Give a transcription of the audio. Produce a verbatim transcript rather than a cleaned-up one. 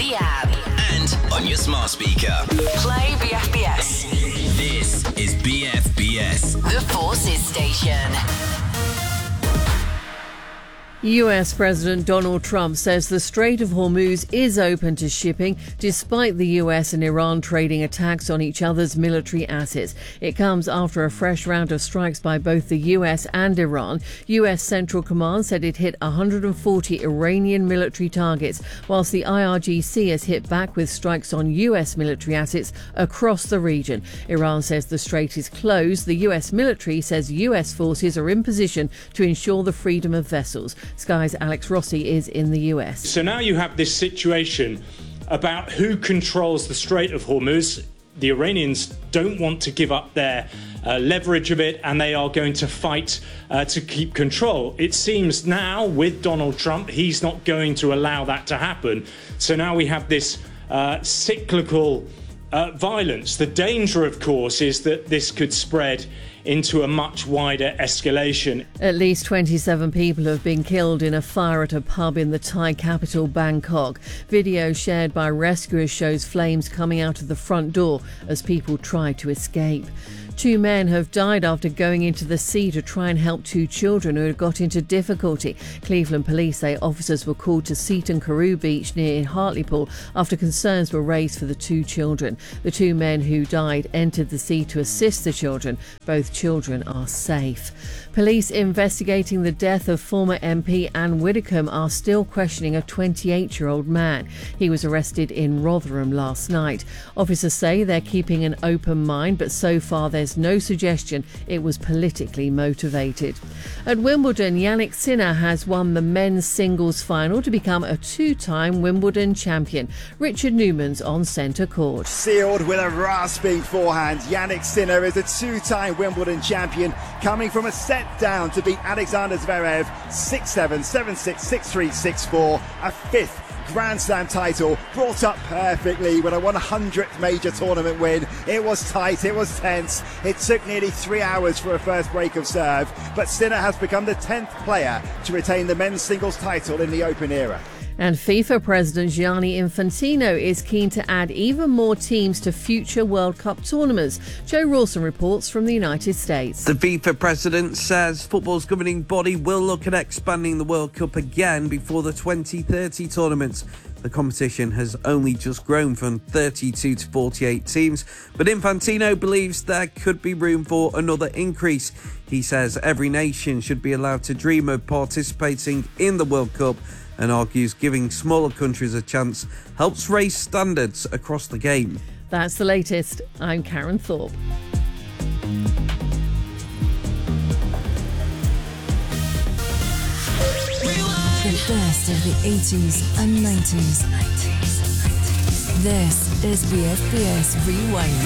the app, and on your smart speaker. play B F B S, This is B F B S. the Forces Station. U S President Donald Trump says the Strait of Hormuz is open to shipping despite the U S and Iran trading attacks on each other's military assets. It comes after a fresh round of strikes by both the U S and Iran. U S Central Command said it hit one hundred forty Iranian military targets, whilst the I R G C has hit back with strikes on U S military assets across the region. Iran says the strait is closed. The U S military says U S forces are in position to ensure the freedom of vessels. Sky's Alex Rossi is in the U S. So now you have this situation about who controls the Strait of Hormuz. The Iranians don't want to give up their uh, leverage of it, and they are going to fight uh, to keep control. It seems now with Donald Trump, he's not going to allow that to happen. So now we have this uh, cyclical uh, violence. The danger, of course, is that this could spread into a much wider escalation. At least twenty-seven people have been killed in a fire at a pub in the Thai capital, Bangkok. Video shared by rescuers shows flames coming out of the front door as people try to escape. Two men have died after going into the sea to try and help two children who had got into difficulty. Cleveland police say officers were called to Seaton Carew Beach near Hartlepool after concerns were raised for the two children. The two men who died entered the sea to assist the children. Both children are safe. Police investigating the death of former M P Anne Widdecombe are still questioning a twenty-eight-year-old man. He was arrested in Rotherham last night. Officers say they're keeping an open mind, but so far there's no suggestion it was politically motivated. At Wimbledon, Yannick Sinner has won the men's singles final to become a two-time Wimbledon champion. Richard Newman's on centre court. Sealed with a rasping forehand, Yannick Sinner is a two-time Wimbledon champion, coming from a set down to beat Alexander Zverev six seven, seven six, six three, six four, a fifth Grand Slam title brought up perfectly with a one hundredth major tournament win. It was tight, it was tense. It took nearly three hours for a first break of serve, but Sinner has become the tenth player to retain the men's singles title in the Open era. And FIFA President Gianni Infantino is keen to add even more teams to future World Cup tournaments. Joe Rawson reports from the United States. The FIFA president says football's governing body will look at expanding the World Cup again before the twenty thirty tournaments. The competition has only just grown from thirty-two to forty-eight teams, but Infantino believes there could be room for another increase. He says every nation should be allowed to dream of participating in the World Cup, and argues giving smaller countries a chance helps raise standards across the game. That's the latest. I'm Karen Thorpe. The best of the eighties and nineties. This is B F B S Rewind.